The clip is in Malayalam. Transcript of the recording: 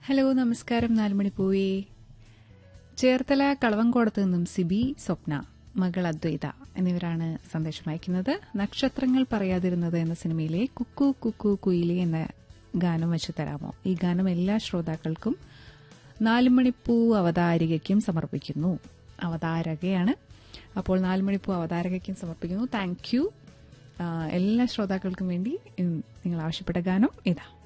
ഹലോ, നമസ്കാരം. 4 മണി പോയി. ചേർത്തല കളവങ്കോടത്ത് നിന്നും സിബി, സ്വപ്ന, മകൾ അദ്വൈത എന്നിവരാണ് സന്ദേശം അയക്കുന്നത്. നക്ഷത്രങ്ങൾ പറയാതിരുന്നത് എന്ന സിനിമയിലെ കുക്കു കുക്കു കുയിലി എന്ന ഗാനം വെച്ച് തരാമോ? ഈ ഗാനം എല്ലാ ശ്രോതാക്കൾക്കും 4 മണിപ്പൂ അവതാരികയ്ക്കും സമർപ്പിക്കുന്നു. അവതാരകയാണ്. അപ്പോൾ 4 മണിപ്പൂ അവതാരകയ്ക്കും സമർപ്പിക്കുന്നു. Thank you. എല്ലാ ശ്രോതാക്കൾക്കും വേണ്ടി നിങ്ങൾ ആവശ്യപ്പെട്ട ഗാനം ഇതാ.